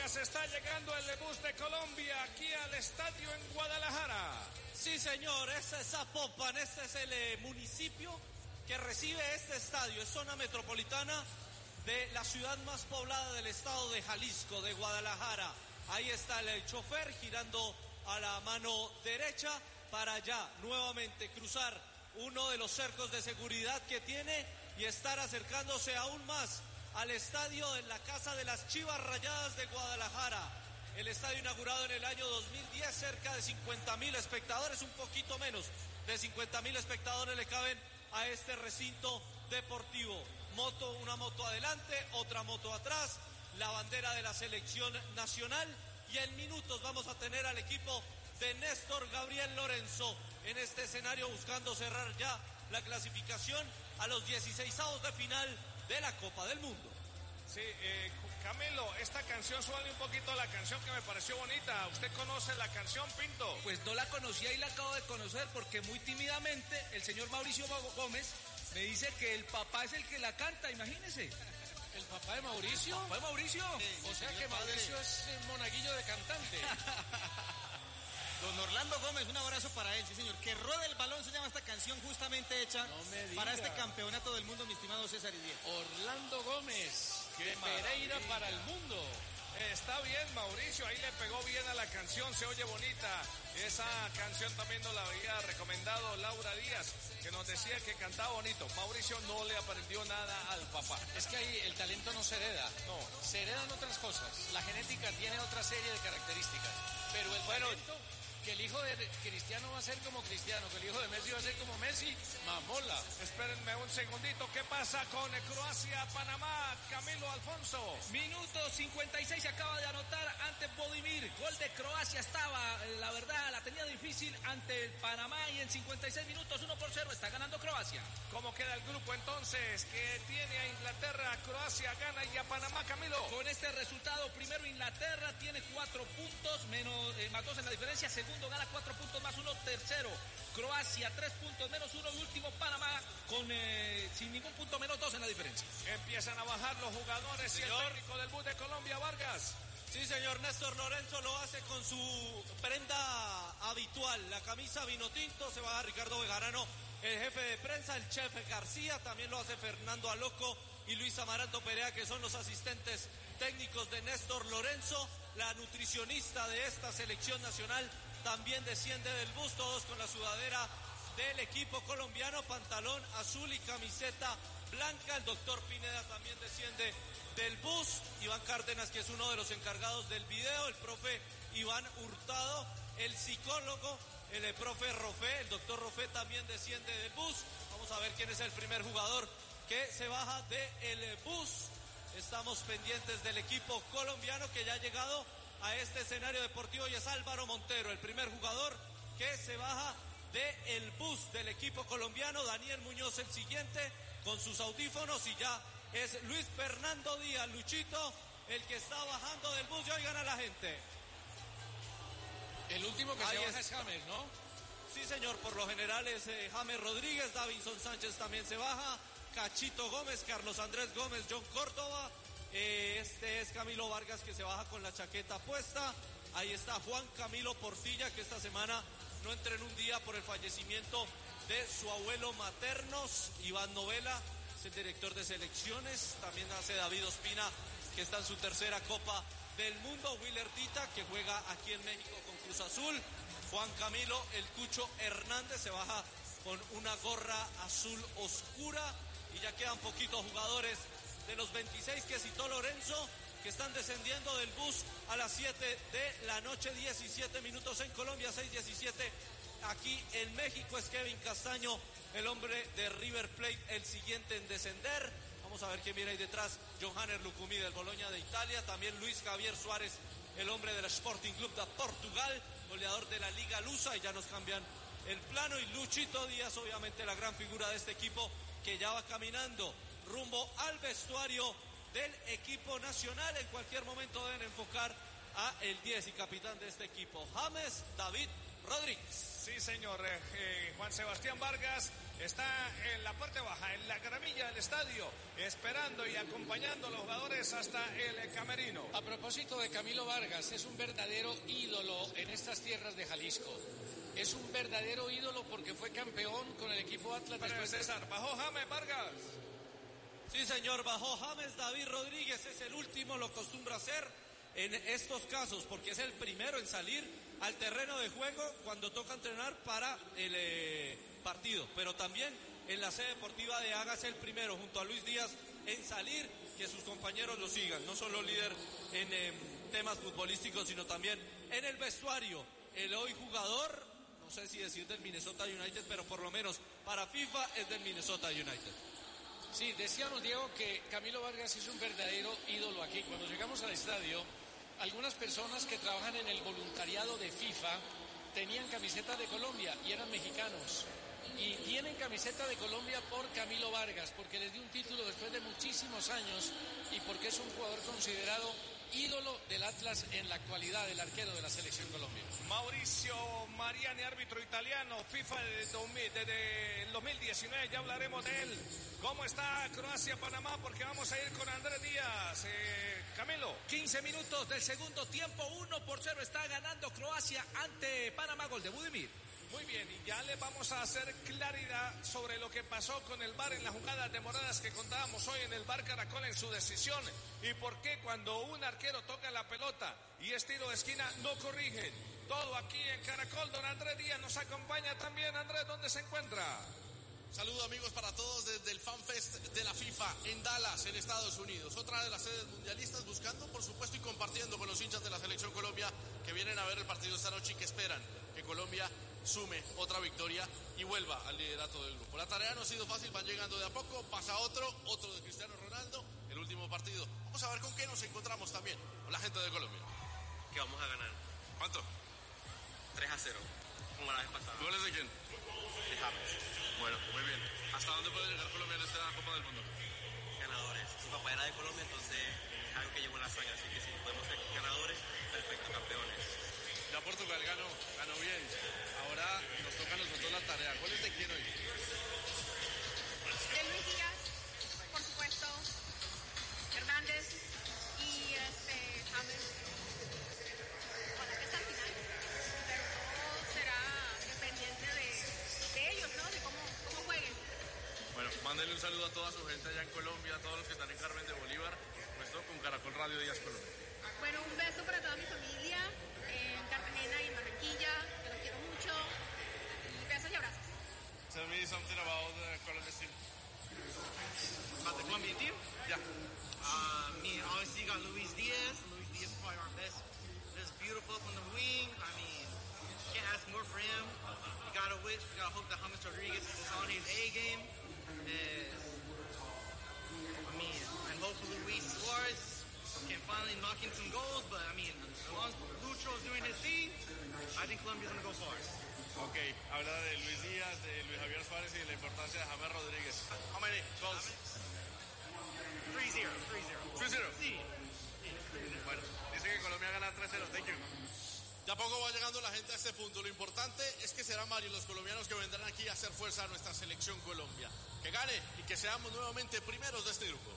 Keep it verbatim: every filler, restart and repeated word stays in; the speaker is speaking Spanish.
Vargas, está llegando el bus de Colombia aquí al estadio en Guadalajara. Sí, señor, este es Zapopan, este es el eh, municipio que recibe este estadio, es zona metropolitana de la ciudad más poblada del estado de Jalisco, de Guadalajara. Ahí está el, el chofer girando a la mano derecha para ya nuevamente cruzar uno de los cercos de seguridad que tiene y estar acercándose aún más al estadio en la Casa de las Chivas Rayadas de Guadalajara. El estadio inaugurado en el año dos mil diez, cerca de cincuenta mil espectadores, un poquito menos de cincuenta mil espectadores le caben a este recinto deportivo. Moto, una moto adelante, otra moto atrás, la bandera de la selección nacional y en minutos vamos a tener al equipo de Néstor Gabriel Lorenzo en este escenario buscando cerrar ya la clasificación a los dieciseisavos de final de la Copa del Mundo. Sí, eh, Camilo, esta canción suena un poquito a la canción que me pareció bonita. ¿Usted conoce la canción, Pinto? Pues no la conocía y la acabo de conocer porque muy tímidamente el señor Mauricio Gómez me dice que el papá es el que la canta, imagínese. ¿El papá de Mauricio? ¿El papá de Mauricio? Sí, o sea que Mauricio es el monaguillo de cantante. Don Orlando Gómez, un abrazo para él, sí señor. Que ruede el balón se llama esta canción justamente hecha no para este campeonato del mundo, mi estimado César Idiel. Orlando Gómez, de Pereira para el mundo. Eh, está bien, Mauricio, ahí le pegó bien a la canción, se oye bonita. Esa canción también nos la había recomendado Laura Díaz, que nos decía que cantaba bonito. Mauricio no le aprendió nada al papá. Es que ahí el talento no se hereda, no, se heredan otras cosas. La genética tiene otra serie de características, pero el bueno, talento... Que el hijo de Cristiano va a ser como Cristiano, que el hijo de Messi va a ser como Messi, mamola. Espérenme un segundito, ¿qué pasa con Croacia, Panamá, Camilo Alfonso? Minuto cincuenta y seis se acaba de anotar ante Bodimir, gol de Croacia, estaba, la verdad, la tenía difícil ante el Panamá y en cincuenta y seis minutos, uno por cero, está ganando Croacia. ¿Cómo queda el grupo entonces? Que tiene a Inglaterra, Croacia gana y a Panamá, Camilo. Con este resultado, primero Inglaterra tiene cuatro puntos, menos, eh, más dos en la diferencia, segundo gana cuatro puntos más uno, tercero Croacia tres puntos menos uno y último Panamá con eh, sin ningún punto menos dos en la diferencia. Empiezan a bajar los jugadores, señor. Y el técnico del bus de Colombia, Vargas. Sí, señor, Néstor Lorenzo lo hace con su prenda habitual, la camisa vino tinto, se baja Ricardo Bejarano, el jefe de prensa, el chef García, también lo hace Fernando Aloco y Luis Amaranto Perea, que son los asistentes técnicos de Néstor Lorenzo. La nutricionista de esta selección nacional también desciende del bus, todos con la sudadera del equipo colombiano, pantalón azul y camiseta blanca. El doctor Pineda también desciende del bus. Iván Cárdenas, que es uno de los encargados del video, el profe Iván Hurtado, el psicólogo, el, el profe Rofé, el doctor Rofé también desciende del bus. Vamos a ver quién es el primer jugador que se baja del bus. Estamos pendientes del equipo colombiano que ya ha llegado a este escenario deportivo y es Álvaro Montero, el primer jugador que se baja del bus del equipo colombiano. Daniel Muñoz el siguiente con sus audífonos y ya es Luis Fernando Díaz, Luchito, el que está bajando del bus y oigan a la gente. El último que Ahí se baja es. es James, ¿no? Sí, señor, por lo general es eh, James Rodríguez, Davinson Sánchez también se baja, Cachito Gómez, Carlos Andrés Gómez, John Córdoba, eh, este es Camilo Vargas que se baja con la chaqueta puesta, ahí está Juan Camilo Portilla que esta semana no entra en un día por el fallecimiento de su abuelo materno, Iván Novela, es el director de selecciones, también hace David Ospina que está en su tercera Copa del Mundo, Willer Dita que juega aquí en México con Cruz Azul, Juan Camilo, el Cucho Hernández se baja con una gorra azul oscura y ya quedan poquitos jugadores de los veintiséis que citó Lorenzo que están descendiendo del bus a las siete de la noche, diecisiete minutos en Colombia, seis diecisiete aquí en México. Es Kevin Castaño, el hombre de River Plate, el siguiente en descender. Vamos a ver quién viene ahí detrás, Johanner Lucumí del Bologna de Italia, también Luis Javier Suárez, el hombre del Sporting Club de Portugal, goleador de la Liga Lusa, y ya nos cambian el plano, y Luchito Díaz, obviamente la gran figura de este equipo, que ya va caminando rumbo al vestuario del equipo nacional. En cualquier momento deben enfocar a el diez y capitán de este equipo, James David Rodríguez. Sí, señor. Eh, eh, Juan Sebastián Vargas, está en la parte baja, en la gramilla del estadio, esperando y acompañando a los jugadores hasta el camerino. A propósito de Camilo Vargas, es un verdadero ídolo en estas tierras de Jalisco. Es un verdadero ídolo porque fue campeón con el equipo Atlas. Pero después de... César, ¿bajó James Vargas? Sí, señor, bajó James. David Rodríguez es el último, lo acostumbra hacer en estos casos, porque es el primero en salir al terreno de juego cuando toca entrenar para el eh, partido. Pero también en la sede deportiva de Haga es el primero, junto a Luis Díaz, en salir, que sus compañeros lo sigan. No solo líder en eh, temas futbolísticos, sino también en el vestuario. El hoy jugador, no sé si decir del Minnesota United, pero por lo menos para FIFA es del Minnesota United. Sí, decíamos, Diego, que Camilo Vargas es un verdadero ídolo aquí. Cuando llegamos al estadio, algunas personas que trabajan en el voluntariado de FIFA tenían camiseta de Colombia y eran mexicanos. Y tienen camiseta de Colombia por Camilo Vargas, porque les dio un título después de muchísimos años y porque es un jugador considerado ídolo del Atlas en la actualidad, el arquero de la Selección Colombia. Mauricio Mariani, árbitro italiano, FIFA desde el dos mil diecinueve, ya hablaremos de él. ¿Cómo está Croacia-Panamá? Porque vamos a ir con Andrés Díaz. Eh, Camilo. quince minutos del segundo tiempo, uno por cero está ganando Croacia ante Panamá, gol de Budimir. Muy bien, y ya le vamos a hacer claridad sobre lo que pasó con el V A R en las jugadas demoradas que contábamos hoy en el V A R Caracol en su decisión, y por qué cuando un arquero toca la pelota y es tiro de esquina no corrigen. Todo aquí en Caracol. Don Andrés Díaz nos acompaña también. Andrés, ¿dónde se encuentra? Saludos amigos para todos desde el FanFest de la FIFA en Dallas, en Estados Unidos. Otra de las sedes mundialistas, buscando por supuesto y compartiendo con los hinchas de la Selección Colombia que vienen a ver el partido esta noche y que esperan que Colombia sume otra victoria y vuelva al liderato del grupo. La tarea no ha sido fácil, van llegando de a poco, pasa otro, otro de Cristiano Ronaldo, el último partido. Vamos a ver con qué nos encontramos también con la gente de Colombia. Que vamos a ganar. ¿Cuánto? tres a cero, como la vez pasada. ¿Goles de quién? De James. Bueno, muy bien. ¿Hasta dónde puede llegar Colombia en esta Copa del Mundo? Ganadores. Mi papá era de Colombia, entonces es algo que llevo en la sangre, así que si podemos ser ganadores, perfecto, campeones. Ya Portugal ganó, ganó bien. Ahora nos toca a nosotros la tarea. ¿Goles de quién hoy? De Luis Díaz, por supuesto, Hernández y este James. Ojalá que está al final, pero todo será dependiente de, de ellos, ¿no? De cómo, cómo jueguen. Bueno, mándenle un saludo a toda su gente allá en Colombia, a todos los que están en Carmen de Bolívar, puesto con Caracol Radio Díaz Colombia. Bueno, un beso para toda mi familia en Cartagena y en Barranquilla, que los quiero mucho, y besos y abrazos. Tell me something about the Colombia team. About the Colombian team? Yeah. Uh, I mean, obviously you got Luis Diaz. Luis Diaz is probably our best. It's beautiful from the wing. I mean, can't ask more for him. We gotta wish, we gotta hope that James Rodriguez is on his A game. And, I mean, and hopefully Luis Suarez can finally knock in some goals. But I mean, as long as Lucho is doing his thing, I think Colombia's gonna go far. Ok, habla de Luis Díaz, de Luis Javier Suárez y de la importancia de James Rodríguez. How many goals? three zero, three zero. three zero. Sí. Bueno, dice que Colombia gana tres cero. Thank you. Ya poco va llegando la gente a este punto. Lo importante es que serán varios los colombianos que vendrán aquí a hacer fuerza a nuestra selección Colombia. Que gane y que seamos nuevamente primeros de este grupo.